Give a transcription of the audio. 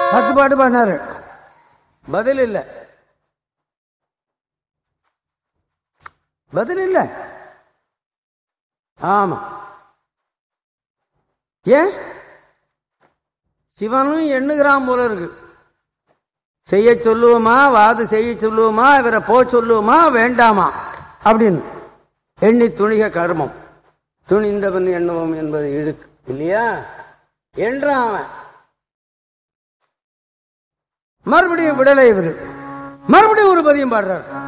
10 பாட்டு பாடினாரு, பதில் இல்லை, பதில் இல்லை. ஆமா, ஏன் சிவனும் எண்ணுகிறான் போல இருக்கு. செய்ய சொல்லுவோமா, வாது செய்ய சொல்லுவோமா, இவரை போ சொல்லுவோமா வேண்டாமா அப்படின்னு எண்ணி துணிக கர்மம், துணிந்தவன் எண்ணுவோம் என்பது இழுக்கு இல்லையா என்றான் அவன். மறுபடியும் விடலை இவரு, மறுபடியும் ஒரு பதியம் பாடுறார்.